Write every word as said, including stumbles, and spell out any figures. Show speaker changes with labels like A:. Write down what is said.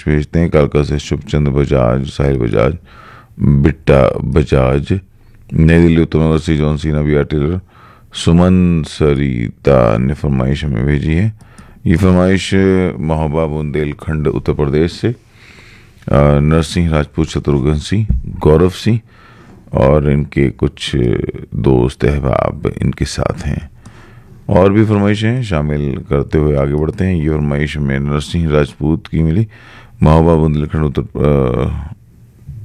A: प्रदेश भेजते हैं। कालका से शुभचंद बजाज, साहिल बजाज, बिट्टा बजाज, नई दिल्ली उत्तर नगर से John Cena B are Taylor, सुमन सरिता ने फरमाइश हमें भेजी है। ये फरमाइश महोबा बुंदेलखंड उत्तर प्रदेश से नरसिंह राजपूत, शत्रुघ्न सिंह, गौरव सिंह और इनके कुछ दोस्त अहबाब इनके साथ हैं। और भी फरमाइशें शामिल करते हुए आगे बढ़ते हैं। ये फरमाइश में नरसिंह राजपूत की मिली, महोबा बुंदेलखंड उत्तर